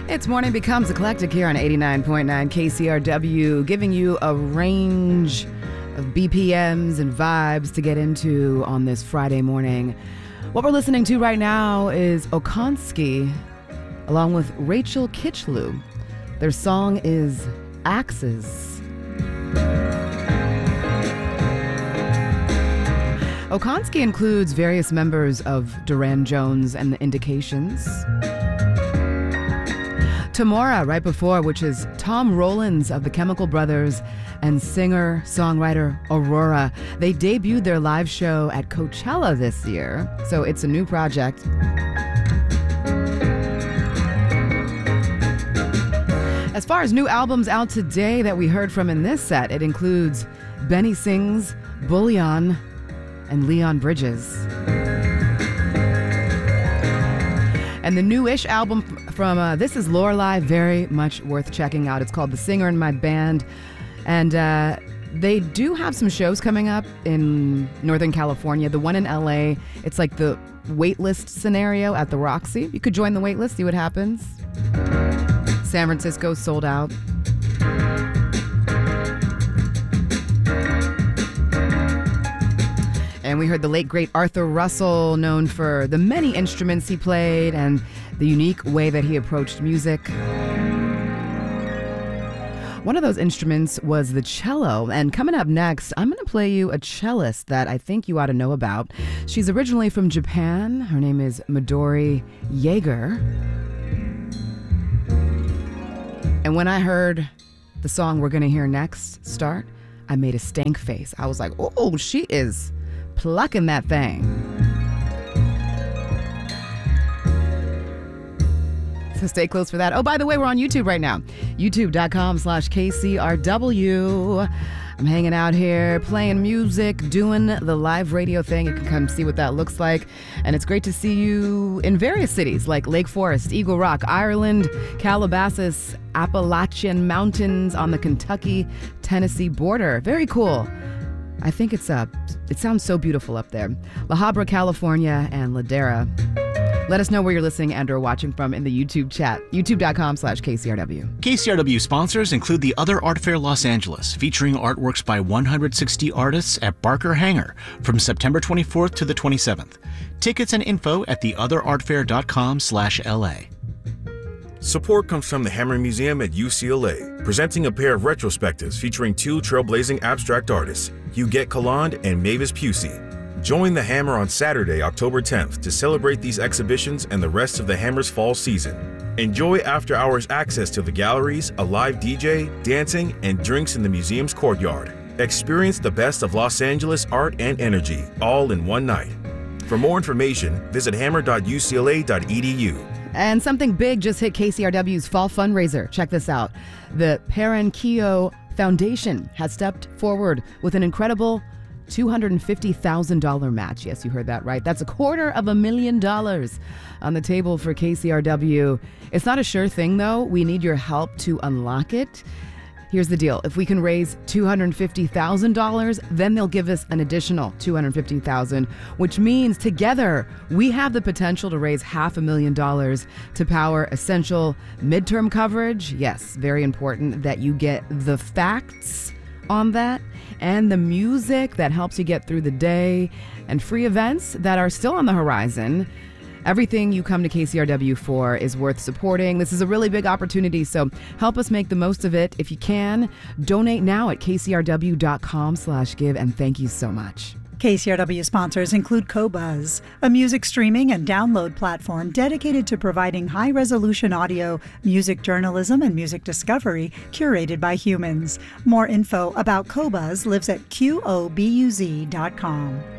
It's Morning Becomes Eclectic here on 89.9 KCRW, giving you a range of BPMs and vibes to get into on this Friday morning. What we're listening to right now is Okonski, along with Rachel Kitchlew. Their song is Axes. Okonski includes various members of Duran Jones and the Indications. Tamora, right before, which is Tom Rollins of the Chemical Brothers and singer-songwriter Aurora. They debuted their live show at Coachella this year, so it's a new project. As far as new albums out today that we heard from in this set, it includes Benny Sings, Bullion, and Leon Bridges. And the new-ish album from This Is Lorelei, very much worth checking out. It's called The Singer in My Band. And they do have some shows coming up in Northern California. The one in LA, it's like the waitlist scenario at the Roxy. You could join the waitlist, see what happens. San Francisco sold out. And we heard the late, great Arthur Russell, known for the many instruments he played and the unique way that he approached music. One of those instruments was the cello. And coming up next, I'm going to play you a cellist that I think you ought to know about. She's originally from Japan. Her name is Midori Yeager. And when I heard the song we're going to hear next start, I made a stank face. I was like, oh, she is plucking that thing. So stay close for that. Oh, by the way, we're on YouTube right now. YouTube.com/KCRW. I'm hanging out here, playing music, doing the live radio thing. You can come see what that looks like. And it's great to see you in various cities like Lake Forest, Eagle Rock, Ireland, Calabasas, Appalachian Mountains on the Kentucky-Tennessee border. Very cool. I think it sounds so beautiful up there. La Habra, California, and Ladera. Let us know where you're listening and or watching from in the YouTube chat. YouTube.com/KCRW. KCRW sponsors include the Other Art Fair Los Angeles, featuring artworks by 160 artists at Barker Hangar from September 24th to the 27th. Tickets and info at theotherartfair.com/LA. Support comes from the Hammer Museum at UCLA, presenting a pair of retrospectives featuring two trailblazing abstract artists, Huguette Caland and Mavis Pusey. Join the Hammer on Saturday, October 10th to celebrate these exhibitions and the rest of the Hammer's fall season. Enjoy after-hours access to the galleries, a live DJ, dancing, and drinks in the museum's courtyard. Experience the best of Los Angeles art and energy, all in one night. For more information, visit hammer.ucla.edu. And something big just hit KCRW's fall fundraiser. Check this out. The Parankio Foundation has stepped forward with an incredible $250,000 match. Yes, you heard that right. That's $250,000 on the table for KCRW. It's not a sure thing, though. We need your help to unlock it. Here's the deal. If we can raise $250,000, then they'll give us an additional $250,000, which means together we have the potential to raise $500,000 to power essential midterm coverage. Yes, very important that you get the facts on that and the music that helps you get through the day and free events that are still on the horizon. Everything you come to KCRW for is worth supporting. This is a really big opportunity, so help us make the most of it. If you can, donate now at kcrw.com/give, and thank you so much. KCRW sponsors include Qobuz, a music streaming and download platform dedicated to providing high-resolution audio, music journalism, and music discovery curated by humans. More info about Qobuz lives at QOBUZ.com.